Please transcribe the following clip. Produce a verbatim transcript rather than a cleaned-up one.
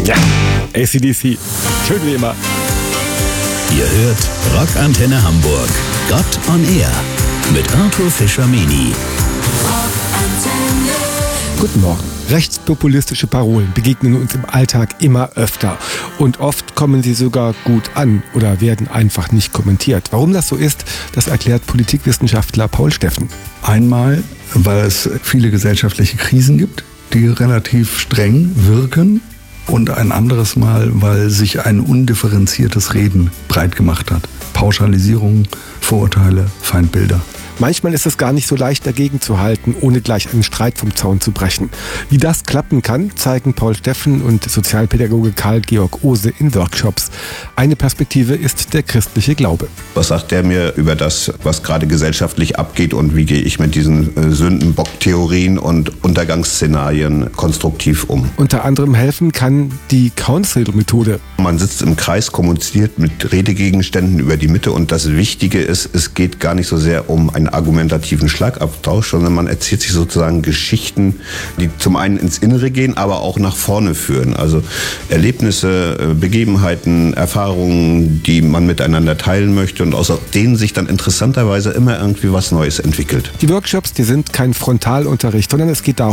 Ja, A C D C. Schön wie immer. Ihr hört Rockantenne Hamburg. Gott on Air mit Arthur Fischer-Meni. Guten Morgen. Rechtspopulistische Parolen begegnen uns im Alltag immer öfter. Und oft kommen sie sogar gut an oder werden einfach nicht kommentiert. Warum das so ist, das erklärt Politikwissenschaftler Paul Steffen. Einmal, weil es viele gesellschaftliche Krisen gibt, die relativ streng wirken. Und ein anderes Mal, weil sich ein undifferenziertes Reden breit gemacht hat. Pauschalisierung, Vorurteile, Feindbilder. Manchmal ist es gar nicht so leicht dagegen zu halten, ohne gleich einen Streit vom Zaun zu brechen. Wie das klappen kann, zeigen Paul Steffen und Sozialpädagoge Karl-Georg Ohse in Workshops. Eine Perspektive ist der christliche Glaube. Was sagt der mir über das, was gerade gesellschaftlich abgeht und wie gehe ich mit diesen äh, Sündenbock-Theorien und Untergangsszenarien konstruktiv um? Unter anderem helfen kann die Council-Methode. Man sitzt im Kreis, kommuniziert mit Redegegenständen über die Mitte und das Wichtige ist, es geht gar nicht so sehr um einen argumentativen Schlagabtausch, sondern man erzählt sich sozusagen Geschichten, die zum einen ins Innere gehen, aber auch nach vorne führen. Also Erlebnisse, Begebenheiten, Erfahrungen, die man miteinander teilen möchte und aus denen sich dann interessanterweise immer irgendwie was Neues entwickelt. Die Workshops, die sind kein Frontalunterricht, sondern es geht darum,